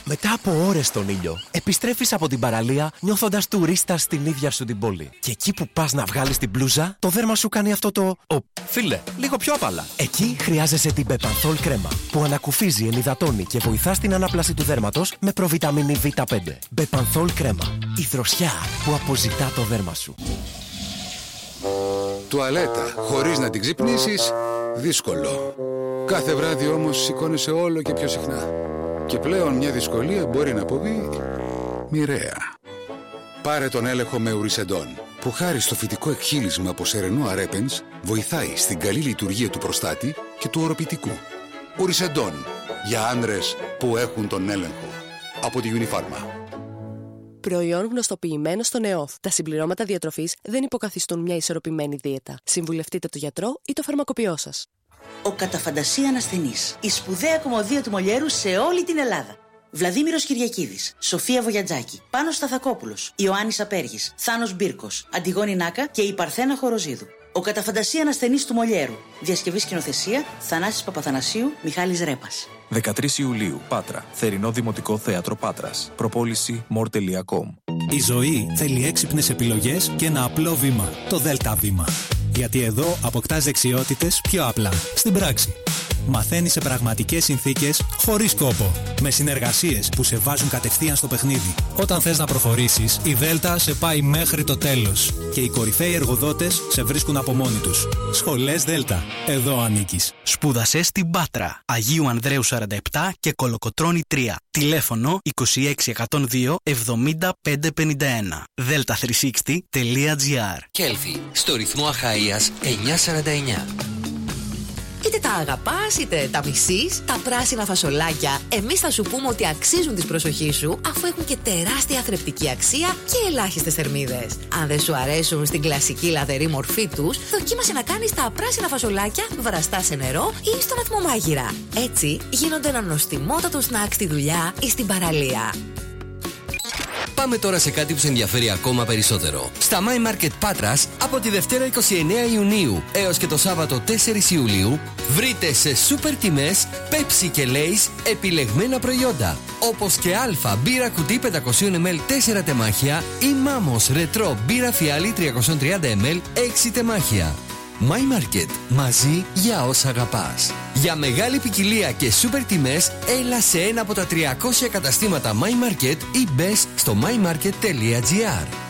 Μετά από ώρες στον ήλιο, επιστρέφεις από την παραλία νιώθοντας τουρίστας στην ίδια σου την πόλη. Και εκεί που πας να βγάλεις την μπλούζα, το δέρμα σου κάνει αυτό το φίλε, λίγο πιο απαλά. Εκεί χρειάζεσαι την Μπεπανθόλ κρέμα, που ανακουφίζει, ενυδατώνει και βοηθά στην ανάπλαση του δέρματος με προβιταμίνη Β5. Μπεπανθόλ κρέμα. Η δροσιά που αποζητά το δέρμα σου. Τουαλέτα χωρίς να την ξυπνήσεις, δύσκολο. Κάθε βράδυ όμως σηκώνεσαι όλο και πιο συχνά. Και πλέον μια δυσκολία μπορεί να αποβεί μοιραία. Πάρε τον έλεγχο με Ουρισεντόν, που χάρη στο φυτικό εκχύλισμα από σερενό αρέπενς βοηθάει στην καλή λειτουργία του προστάτη και του οροπητικού. Ουρισεντόν, για άνδρες που έχουν τον έλεγχο. Από τη Unifarma. Προϊόν γνωστοποιημένο στον ΕΟΦ. Τα συμπληρώματα διατροφής δεν υποκαθιστούν μια ισορροπημένη δίαιτα. Συμβουλευτείτε τον γιατρό ή το φαρμακοποιό σας. Ο κατά φαντασία ανασθενής. Η σπουδαία κωμωδία του Μολιέρου σε όλη την Ελλάδα. Βλαδίμηρος Κυριακίδης, Σοφία Βογιατζάκη, Πάνος Σταθακόπουλος, Ιωάννης Απέργης, Θάνος Μπύρκος, Αντιγόνη Νάκα και η Παρθένα Χοροζίδου. Ο κατά φαντασία ανασθενής του Μολιέρου. Διασκευή σκηνοθεσία Θανάσης Παπαθανασίου, Μιχάλης Ρέπας. 13 Ιουλίου, Πάτρα. Θερινό Δημοτικό Θέατρο Πάτρας. Προπόληση more.com. Η ζωή θέλει έξυπνες επιλογές και ένα απλό βήμα. Το ΔΕΛΤΑ βήμα. Γιατί εδώ αποκτάς δεξιότητες πιο απλά, στην πράξη. Μαθαίνεις σε πραγματικές συνθήκες, χωρίς κόπο. Με συνεργασίες που σε βάζουν κατευθείαν στο παιχνίδι. Όταν θες να προχωρήσεις, η ΔΕΛΤΑ σε πάει μέχρι το τέλος. Και οι κορυφαίοι εργοδότες σε βρίσκουν από μόνοι τους. Σχολές ΔΕΛΤΑ. Εδώ ανήκεις. Σπούδασε στην Πάτρα. Αγίου Ανδρέου 47 και Κολοκοτρώνη 3. Τηλέφωνο 26102 70551. delta360.gr. Κέλφι, στο ρυθμό Αχαΐας 949. Είτε τα αγαπάς είτε τα μισείς, τα πράσινα φασολάκια εμείς θα σου πούμε ότι αξίζουν της προσοχής σου, αφού έχουν και τεράστια θρεπτική αξία και ελάχιστες θερμίδες. Αν δεν σου αρέσουν στην κλασική λαδερή μορφή τους, δοκίμασε να κάνεις τα πράσινα φασολάκια βραστά σε νερό ή στον ατμομάγειρα. Έτσι γίνονται ένα νοστιμότατο σνακ στη δουλειά ή στην παραλία. Πάμε τώρα σε κάτι που σε ενδιαφέρει ακόμα περισσότερο. Στα My Market Πάτρας, από τη Δευτέρα 29 Ιουνίου έως και το Σάββατο 4 Ιουλίου, βρείτε σε σούπερ τιμές Pepsi και Lay's επιλεγμένα προϊόντα. Όπως και Alpha μπύρα κουτί 500 ml 4 τεμάχια ή Mamos Retro μπύρα φιάλι 330 ml 6 τεμάχια. My Market. Μαζί για όσα αγαπάς. Για μεγάλη ποικιλία και σούπερ τιμές, έλα σε ένα από τα 300 καταστήματα My Market ή μπες στο mymarket.gr.